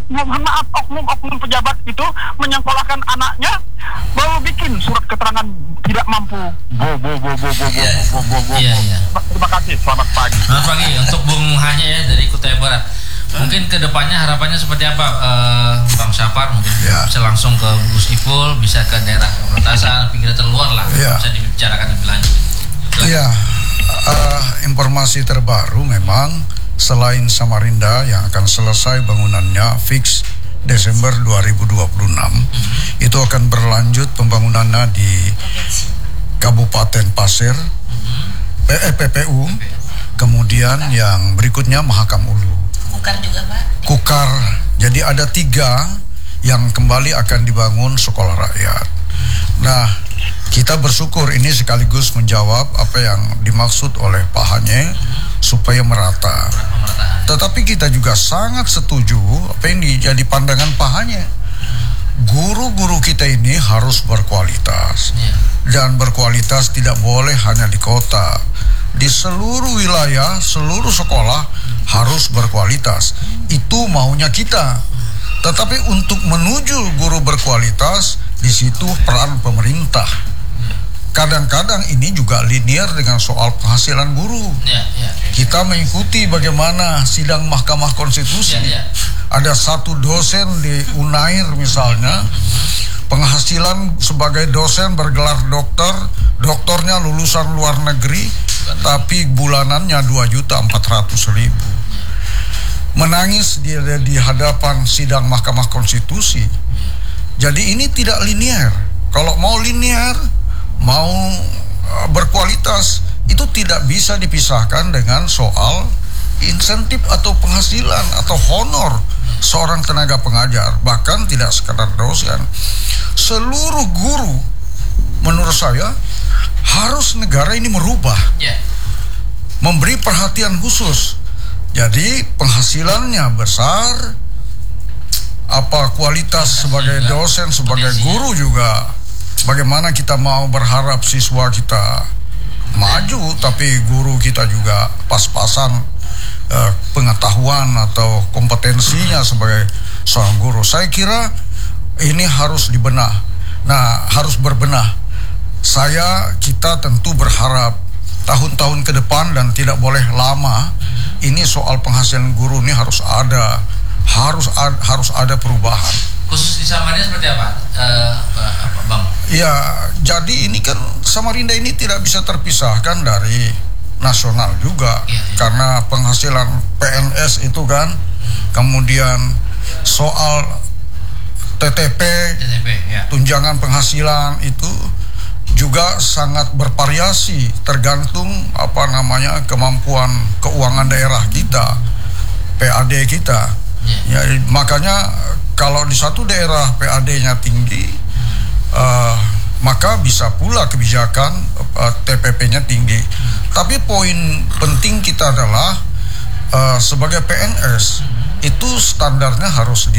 mohon maaf, oknum pejabat itu menyekolahkan anaknya baru bikin surat keterangan tidak mampu. Terima kasih, selamat pagi. Selamat pagi untuk Bung Hanya ya dari Kutai Barat. Mungkin kedepannya harapannya seperti apa, Bang Syafar? Mungkin bisa langsung ke Gus Ipul, bisa ke daerah perbatasan, pinggir terluar lah, bisa dibicarakan lebih lanjut. Iya, informasi terbaru memang selain Samarinda yang akan selesai bangunannya fix Desember 2026, itu akan berlanjut pembangunannya di Kabupaten Pasir, PPU, kemudian yang berikutnya Mahakam Ulu. Kukar juga Pak. Kukar, jadi ada 3 yang kembali akan dibangun sekolah rakyat. Nah, kita bersyukur ini sekaligus menjawab apa yang dimaksud oleh Pak Hanye supaya merata. Tetapi kita juga sangat setuju apa yang jadi pandangan Pak Hanye. Guru-guru kita ini harus berkualitas. Dan berkualitas tidak boleh hanya di kota. Di seluruh wilayah, seluruh sekolah harus berkualitas. Itu maunya kita. Tetapi untuk menuju guru berkualitas, di situ peran pemerintah. Kadang-kadang ini juga linear dengan soal penghasilan guru. Kita mengikuti bagaimana sidang Mahkamah Konstitusi. Ada satu dosen di Unair misalnya, penghasilan sebagai dosen bergelar dokter, doktornya lulusan luar negeri, tapi bulanannya 2.400.000. Menangis dia di hadapan sidang Mahkamah Konstitusi. Jadi ini tidak linear. Kalau mau linear, mau berkualitas, itu tidak bisa dipisahkan dengan soal insentif atau penghasilan atau honor seorang tenaga pengajar, bahkan tidak sekadar dosen. Seluruh guru menurut saya harus negara ini merubah, memberi perhatian khusus. Jadi penghasilannya besar, apa kualitas sebagai dosen, sebagai guru juga. Bagaimana kita mau berharap siswa kita maju, tapi guru kita juga pas-pasan pengetahuan atau kompetensinya sebagai seorang guru. Saya kira ini harus dibenah. Nah, harus berbenah. Kita tentu berharap tahun-tahun ke depan dan tidak boleh lama, ini soal penghasilan guru ini harus ada perubahan. Khusus di Samarinda seperti apa, Bang? Ya, jadi ini kan Samarinda ini tidak bisa terpisahkan dari nasional juga, karena penghasilan PNS itu kan, kemudian soal TTP, tunjangan penghasilan itu juga sangat bervariasi tergantung kemampuan keuangan daerah kita, PAD kita. Ya, makanya kalau di satu daerah PAD-nya tinggi, maka bisa pula kebijakan TPP-nya tinggi. Tapi poin penting kita adalah sebagai PNS itu standarnya harus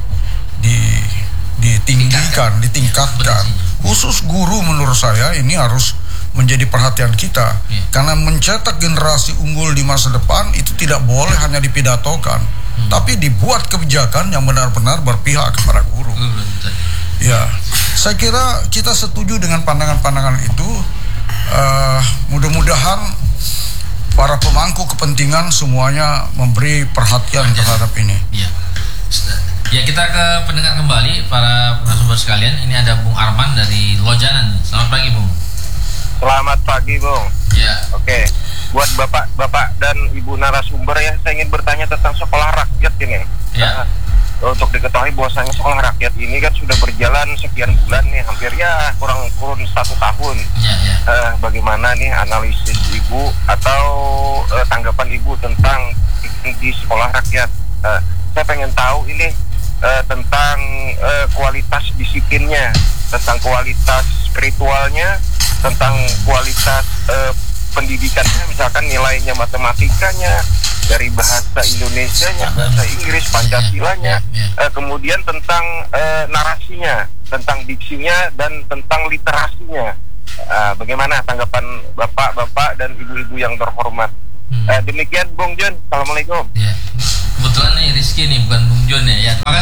ditingkatkan. Khusus guru menurut saya ini harus menjadi perhatian kita, karena mencetak generasi unggul di masa depan itu tidak boleh hanya dipidatokan, tapi dibuat kebijakan yang benar-benar berpihak kepada guru. Ya, saya kira kita setuju dengan pandangan-pandangan itu. Mudah-mudahan para pemangku kepentingan semuanya memberi perhatian terhadap ini. Ya, kita ke pendengar kembali para narasumber sekalian. Ini ada Bung Arman dari Lojanan. Selamat pagi, Bung. Selamat pagi, Bung. Ya. Oke. Buat Bapak dan Ibu narasumber ya, saya ingin bertanya tentang sekolah rakyat ini. Ya. Untuk diketahui bahwasanya sekolah rakyat ini kan sudah berjalan sekian bulan nih, hampir kurun 1 tahun. Bagaimana nih analisis Ibu atau tanggapan Ibu tentang di sekolah rakyat? Saya pengen tahu ini tentang kualitas disiplinnya, tentang kualitas spiritualnya, tentang kualitas pendidikannya, misalkan nilainya matematikanya, dari bahasa Indonesianya, bahasa Inggris, Pancasilanya, kemudian tentang narasinya, tentang diksinya, dan tentang literasinya. Bagaimana tanggapan Bapak dan Ibu-ibu yang terhormat? Demikian Bung John, Assalamualaikum. Kebetulan nih Rizky nih, bukan Bung John ya. Terima kasih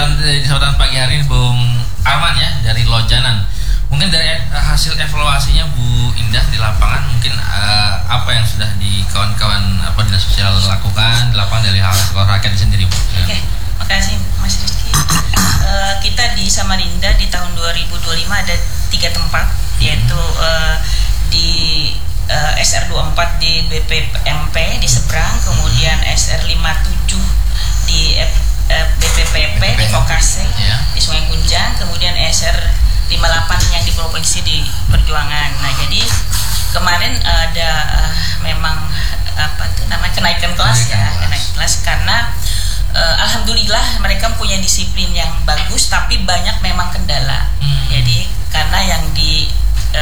kesempatan pagi hari ini Bung Arman ya dari Lojanan. Mungkin dari hasil evaluasinya Bu Indah di lapangan, mungkin apa yang sudah di kawan-kawan dinas sosial lakukan di lapangan dari hal sekolah rakyat sendiri, Bu? Oke, makasih Mas Rizky. Kita di Samarinda di tahun 2025 ada 3 tempat, yaitu di SR24 di BPMP di seberang, kemudian SR57 di BPPP di Vokase di Sungai Kunjang, kemudian SR58 yang di Provinsi di Perjuangan. Nah, jadi kemarin ada memang kenaikan kelas karena alhamdulillah mereka punya disiplin yang bagus, tapi banyak memang kendala. Jadi karena yang di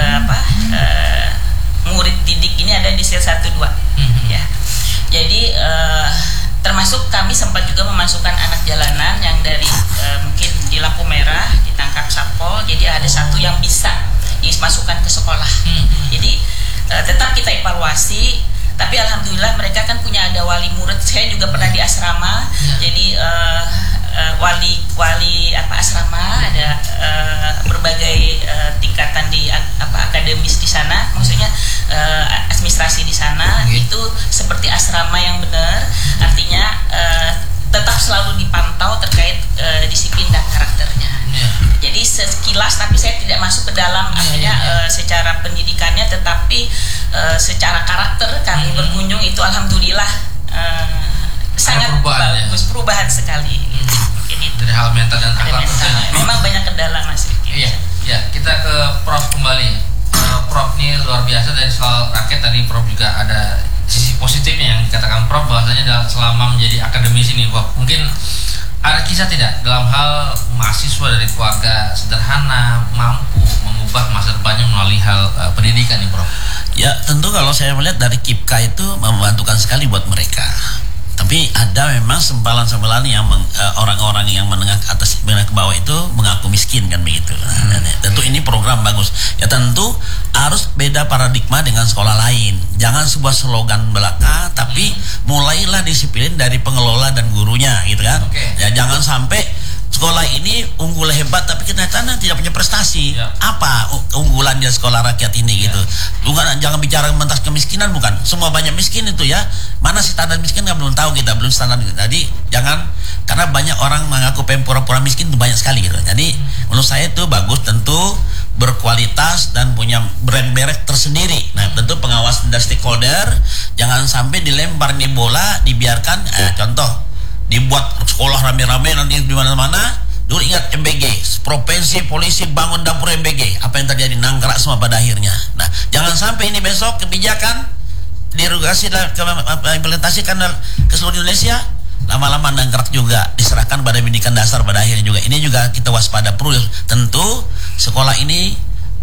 murid didik ini ada di sel 1-2 ya. Jadi termasuk kami sempat juga memasukkan anak jalanan yang dari mungkin di lampu merah ditangkap satpol, jadi ada satu yang bisa dimasukkan ke sekolah. Jadi tetap kita evaluasi, tapi alhamdulillah mereka kan punya ada wali murid. Saya juga pernah di asrama, jadi wali asrama ada berbagai tingkatan di akademis di sana, maksudnya administrasi di sana itu seperti asrama yang benar, artinya tetap selalu dipantau terkait disiplin dan karakternya. Jadi sekilas, tapi saya tidak masuk ke dalam artinya secara pendidikannya, tetapi secara karakter kami berkunjung itu alhamdulillah sangat bagus, perubahan sekali. Dari hal mental dan akhlak memang banyak kendala, Mas Riki. Iya, kita ke Prof kembali. Prof ini luar biasa dari soal rakyat tadi. Prof juga ada sisi positifnya yang dikatakan Prof bahwasanya selama menjadi akademisi ini, Prof, mungkin ada kisah tidak dalam hal mahasiswa dari keluarga sederhana mampu mengubah masa depannya melalui hal pendidikan nih, Prof? Ya, tentu kalau saya melihat dari KIPKA itu membantukan sekali buat mereka. Tapi ada memang sempalan-sempalan yang orang-orang yang menengah ke atas, menengah ke bawah itu mengaku miskin kan begitu. Tentu ini program bagus. Ya tentu harus beda paradigma dengan sekolah lain. Jangan sebuah slogan belaka, tapi mulailah disiplin dari pengelola dan gurunya gitu kan. Ya jangan sampai sekolah ini unggul hebat tapi ternyata tidak punya prestasi. Apa keunggulan dia sekolah rakyat ini gitu. Bukan, jangan bicara mentas kemiskinan, bukan. Semua banyak miskin itu ya. Mana sih standar miskin kan belum tahu kita, belum standar. Jadi jangan, karena banyak orang mengaku pura-pura miskin itu banyak sekali gitu. Jadi menurut saya itu bagus, tentu berkualitas dan punya brand merek tersendiri. Nah, tentu pengawas dan stakeholder jangan sampai dilempar nih bola, dibiarkan contoh dibuat sekolah rame-rame nanti di mana-mana. Dulu ingat MBG, provinsi polisi bangun dapur MBG, apa yang terjadi? Nangkrak semua pada akhirnya. Nah, jangan sampai ini besok kebijakan dirugasi dan implementasikan ke seluruh Indonesia, lama-lama nangkrak juga, diserahkan pada pendidikan dasar pada akhirnya juga. Ini juga kita waspada perlu. Tentu sekolah ini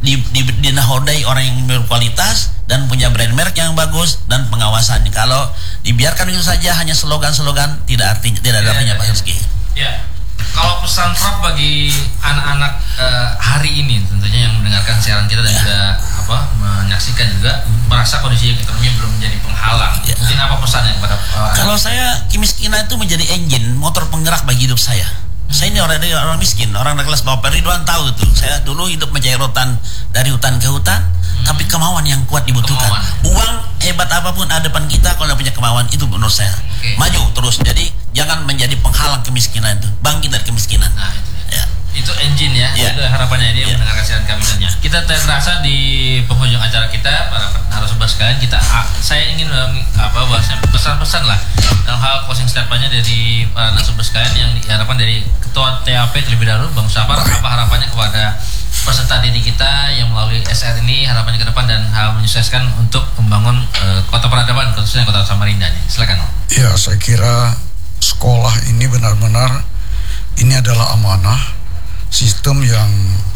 dinahodai orang yang berkualitas dan punya brand merek yang bagus dan pengawasannya. Kalau dibiarkan itu saja hanya slogan-slogan, tidak ada artinya Pak Rizky. Ya. Kalau pesan Prof bagi anak-anak hari ini tentunya yang mendengarkan siaran kita dan juga menyaksikan juga merasa kondisi ekonomi belum menjadi penghalang. Mungkin apa pesannya kepada kalau saya, kemiskinan itu menjadi engine, motor penggerak bagi hidup saya. Saya ini orang miskin, orang kelas bawah. Ridwan tahu itu. Saya dulu hidup mencari rotan dari hutan ke hutan, tapi kemauan yang kuat dibutuhkan. Uang hebat apapun ada depan kita, kalau punya kemauan itu menurut saya maju terus. Jadi jangan menjadi penghalang kemiskinan itu, bangkit dari kemiskinan. Nah, itu engine ya. Itu harapannya dia mendengarkan siaran kami tanya. Kita terasa di penghujung acara kita, para narasumber sekalian. Saya ingin bahasnya pesan-pesan lah dalam hal closing statementnya dari para narasumber sekalian yang diharapkan dari Ketua TAP terlebih dahulu, Bang Syafar. Apa harapannya kepada peserta didik kita yang melalui SR ini, harapannya ke depan dan hal menyukseskan untuk membangun kota peradaban, khususnya kota Samarinda nih. Silakan. Ya, saya kira sekolah ini benar-benar ini adalah amanah. Sistem yang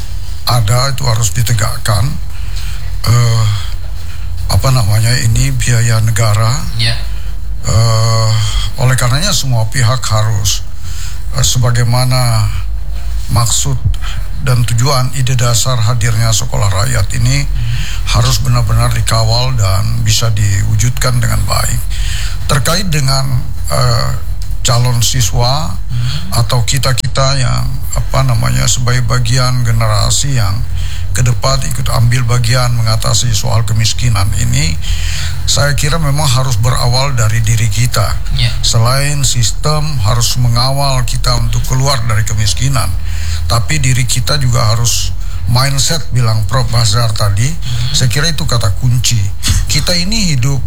ada itu harus ditegakkan. Ini biaya negara. Oleh karenanya semua pihak harus sebagaimana maksud dan tujuan ide dasar hadirnya sekolah rakyat ini harus benar-benar dikawal dan bisa diwujudkan dengan baik. Terkait dengan calon siswa atau kita-kita yang sebagai bagian generasi yang ke depan ikut ambil bagian mengatasi soal kemiskinan ini, saya kira memang harus berawal dari diri kita. Selain sistem harus mengawal kita untuk keluar dari kemiskinan, tapi diri kita juga harus mindset, bilang Prof. Bazar tadi. Saya kira itu kata kunci. Kita ini hidup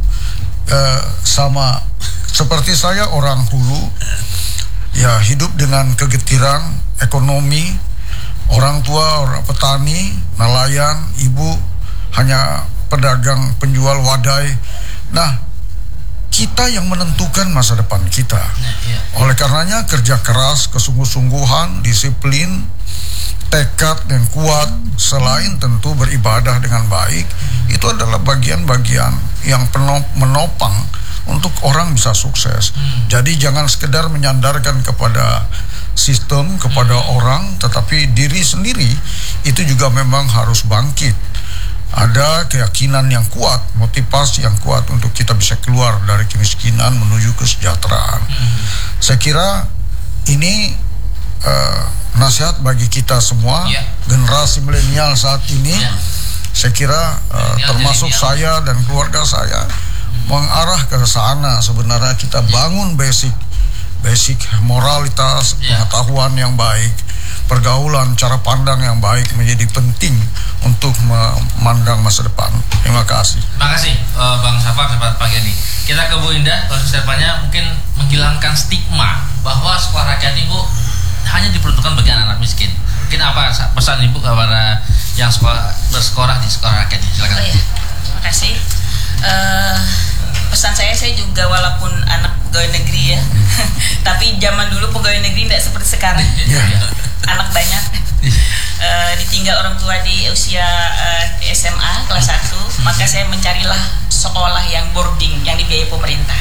sama seperti saya, orang hulu, ya, hidup dengan kegetiran ekonomi. Orang tua, orang petani, nelayan, ibu hanya pedagang penjual wadai. Nah, kita yang menentukan masa depan kita. Oleh karenanya kerja keras, kesungguh-sungguhan, disiplin, tekad yang kuat, selain tentu beribadah dengan baik, itu adalah bagian-bagian yang menopang untuk orang bisa sukses. Jadi jangan sekedar menyandarkan kepada sistem, kepada orang, tetapi diri sendiri itu juga memang harus bangkit. Ada keyakinan yang kuat, motivasi yang kuat untuk kita bisa keluar dari kemiskinan menuju kesejahteraan. Saya kira ini nasihat bagi kita semua, generasi milenial saat ini. Saya kira termasuk saya dan keluarga saya mengarah ke sana. Sebenarnya kita bangun basic moralitas, pengetahuan yang baik, pergaulan, cara pandang yang baik menjadi penting untuk memandang masa depan. Terima kasih. Terima kasih Bang Syafar sempat pagi ini. Kita ke Bu Indah, kalau depannya mungkin menghilangkan stigma bahwa sekolah rakyat Ibu hanya diperuntukkan bagi anak-anak miskin. Mungkin apa pesan Ibu kepada yang bersekolah di sekolah rakyat ini? Silakan. Terima kasih. Pesan saya juga walaupun anak pegawai negeri ya, tapi zaman dulu pegawai negeri tidak seperti sekarang. Anak banyak, ditinggal orang tua di usia SMA kelas 1, maka saya mencarilah sekolah yang boarding yang dibiayai pemerintah.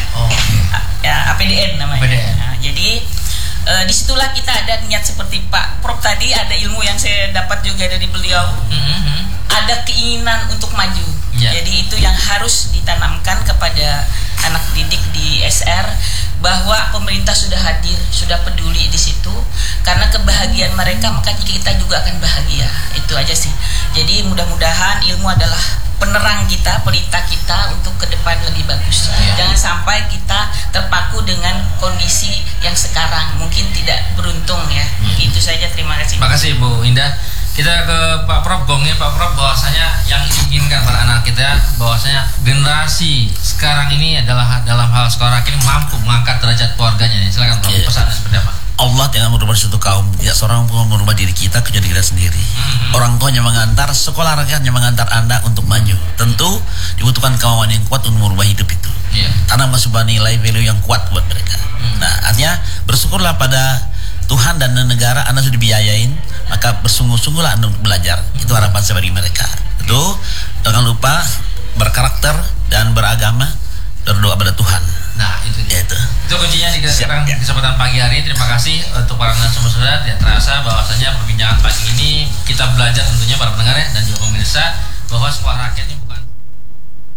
APDN namanya. Nah, jadi disitulah kita ada niat seperti Pak Prof tadi, ada ilmu yang saya dapat juga dari beliau. Ada keinginan untuk maju. Jadi itu yang harus ditanamkan kepada anak didik di SR, bahwa pemerintah sudah hadir, sudah peduli di situ. Karena kebahagiaan mereka, maka kita juga akan bahagia. Itu aja sih. Jadi mudah-mudahan ilmu adalah penerang kita, pelita kita untuk ke depan lebih bagus. Jangan sampai kita terpaku dengan kondisi yang sekarang, mungkin tidak beruntung ya. Itu saja, terima kasih. Terima kasih Bu Indah. Kita ke Pak Prof, gongnya Pak Prof, bahwasanya yang diinginkan pada anak kita, bahwasanya generasi sekarang ini adalah dalam hal sekolah rakyat mampu mengangkat derajat keluarganya. Silakan Prof, pesannya seperti apa? Allah tidak merubah suatu kaum, tidak seorang pun merubah diri kita kecuali kita sendiri. Orang tuanya mengantar, sekolah rakyatnya mengantar Anda untuk maju. Tentu dibutuhkan kemauan yang kuat untuk merubah hidup itu. Tanam sebuah nilai value yang kuat buat mereka. Nah, artinya bersyukurlah pada Tuhan dan negara Anda sudah dibiayain, maka bersungguh-sungguhlah Anda untuk belajar. Itu harapan saya bagi mereka. Itu jangan lupa berkarakter dan beragama, berdoa pada Tuhan. Nah, itu dia. Itu kuncinya di kesempatan pagi hari. Terima kasih untuk para narasumber. Tidak terasa bahwasanya perbincangan pagi ini kita belajar tentunya para pendengar dan juga pemirsa bahwa sekolah rakyat ini